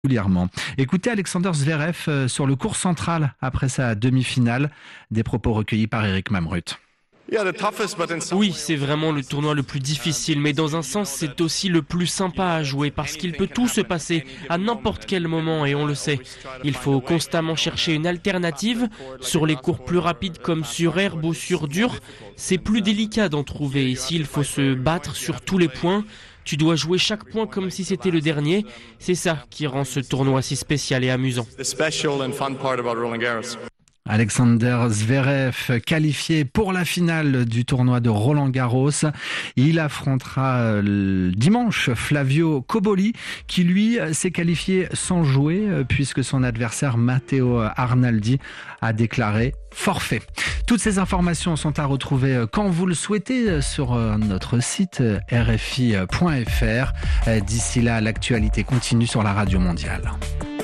Régulièrement. Écoutez Alexander Zverev sur le court central après sa demi-finale, des propos recueillis par Eric Mamrut. Oui, c'est vraiment le tournoi le plus difficile, mais dans un sens, c'est aussi le plus sympa à jouer parce qu'il peut tout se passer à n'importe quel moment et on le sait. Il faut constamment chercher une alternative. Sur les cours plus rapides comme sur herbe ou sur dur, c'est plus délicat d'en trouver. Ici, il faut se battre sur tous les points. Tu dois jouer chaque point comme si c'était le dernier. C'est ça qui rend ce tournoi si spécial et amusant. Alexander Zverev, qualifié pour la finale du tournoi de Roland-Garros. Il affrontera dimanche Flavio Cobolli, qui lui s'est qualifié sans jouer, puisque son adversaire Matteo Arnaldi a déclaré forfait. Toutes ces informations sont à retrouver quand vous le souhaitez sur notre site rfi.fr. D'ici là, l'actualité continue sur la Radio Mondiale.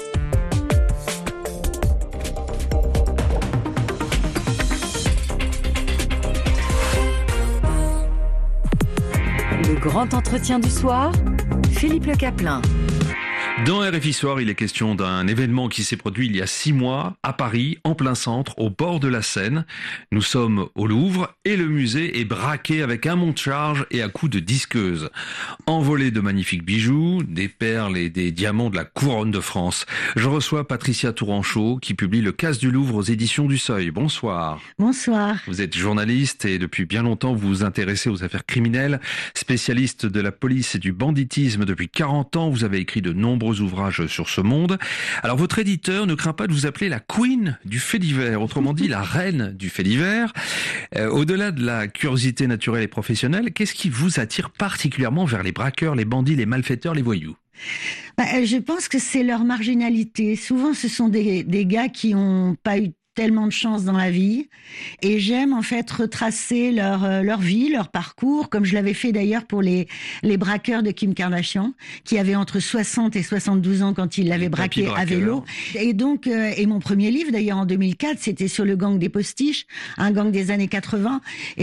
Le grand entretien du soir, Philippe Le Caplin. Dans RFI Soir, il est question d'un événement qui s'est produit il y a 6 mois à Paris, en plein centre, au bord de la Seine. Nous sommes au Louvre et le musée est braqué avec un monte-charge et à coups de disqueuse. Envolé de magnifiques bijoux, des perles et des diamants de la couronne de France. Je reçois Patricia Touranchot qui publie Le Casse du Louvre aux éditions du Seuil. Bonsoir. Bonsoir. Vous êtes journaliste et depuis bien longtemps vous vous intéressez aux affaires criminelles. Spécialiste de la police et du banditisme depuis 40 ans, vous avez écrit de nombreux ouvrages sur ce monde. Alors votre éditeur ne craint pas de vous appeler la queen du fait divers, autrement dit la reine du fait divers. Au-delà de la curiosité naturelle et professionnelle, qu'est-ce qui vous attire particulièrement vers les braqueurs, les bandits, les malfaiteurs, les voyous ? Je pense que c'est leur marginalité. Souvent, ce sont des gars qui n'ont pas eu tellement de chance dans la vie, et j'aime en fait retracer leur vie, leur parcours, comme je l'avais fait d'ailleurs pour les braqueurs de Kim Kardashian, qui avaient entre 60 et 72 ans quand ils l'avaient braqué à vélo. Et donc, et mon premier livre d'ailleurs en 2004, c'était sur le gang des postiches, un gang des années 80.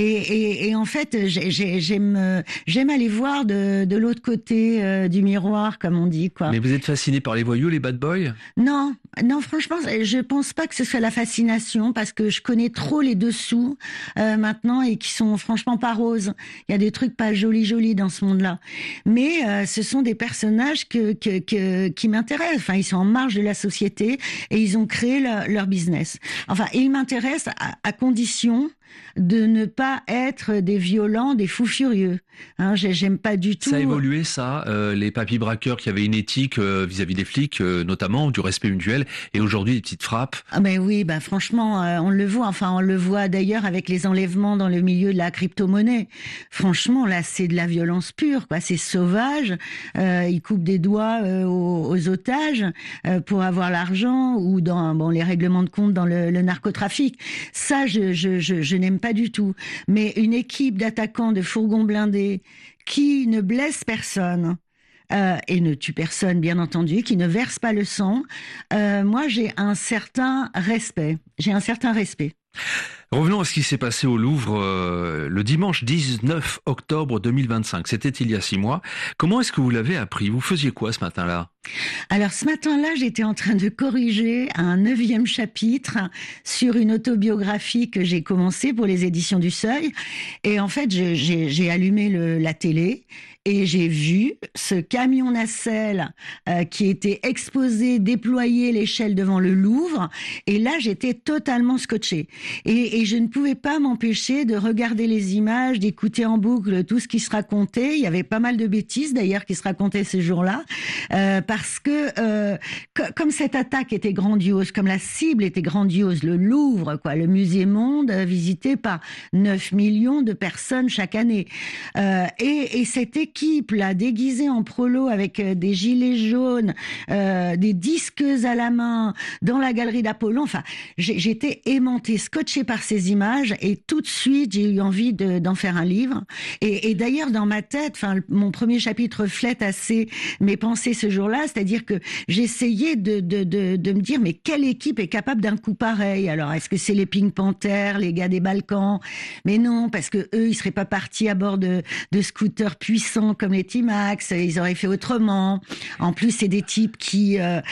Et en fait, j'aime aller voir de l'autre côté du miroir, comme on dit, quoi. Mais vous êtes fasciné par les voyous, les bad boys ? Non, franchement, je pense pas que ce soit la fascination, parce que je connais trop les dessous maintenant et qui sont franchement pas roses. Il y a des trucs pas jolis dans ce monde-là. Mais ce sont des personnages qui m'intéressent. Enfin, ils sont en marge de la société et ils ont créé leur business. Enfin, ils m'intéressent à condition de ne pas être des violents, des fous furieux. J'aime pas du tout. Ça a évolué, ça, les papis braqueurs qui avaient une éthique vis-à-vis des flics, notamment du respect mutuel, et aujourd'hui des petites frappes. Ah ben oui, franchement, on le voit. Enfin, on le voit d'ailleurs avec les enlèvements dans le milieu de la crypto-monnaie. Franchement, là, c'est de la violence pure, quoi. C'est sauvage. Ils coupent des doigts aux otages pour avoir l'argent, ou dans les règlements de compte dans le narcotrafic. Ça, je n'aime pas du tout. Mais une équipe d'attaquants de fourgons blindés qui ne blesse personne et ne tue personne, bien entendu, qui ne verse pas le sang, moi j'ai un certain respect. Revenons à ce qui s'est passé au Louvre le dimanche 19 octobre 2025. C'était il y a 6 mois. Comment est-ce que vous l'avez appris ? Vous faisiez quoi ce matin-là ? Alors ce matin-là, j'étais en train de corriger un 9e chapitre sur une autobiographie que j'ai commencée pour les éditions du Seuil. Et en fait, j'ai allumé la télé et j'ai vu ce camion nacelle qui était exposé, déployé l'échelle devant le Louvre. Et là, j'étais totalement scotchée. Et je ne pouvais pas m'empêcher de regarder les images, d'écouter en boucle tout ce qui se racontait. Il y avait pas mal de bêtises d'ailleurs qui se racontaient ce jour-là. Parce que comme cette attaque était grandiose, comme la cible était grandiose, le Louvre, quoi, le musée monde visité par 9 millions de personnes chaque année, et cette équipe là déguisée en prolo avec des gilets jaunes, des disqueuses à la main dans la galerie d'Apollon, enfin j'étais aimantée, scotchée par ces ces images et tout de suite, j'ai eu envie d'en faire un livre. Et d'ailleurs, dans ma tête, mon premier chapitre reflète assez mes pensées ce jour-là, c'est-à-dire que j'essayais de me dire, mais quelle équipe est capable d'un coup pareil? Alors, est-ce que c'est les Pink Panthers, les gars des Balkans? Mais non, parce que eux, ils seraient pas partis à bord de scooters puissants comme les T-Max, ils auraient fait autrement. En plus, c'est des types qui